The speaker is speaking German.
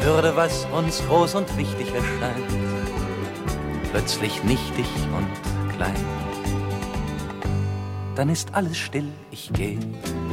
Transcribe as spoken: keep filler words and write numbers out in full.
würde, was uns groß und wichtig erscheint, plötzlich nichtig und klein. Dann ist alles still, ich geh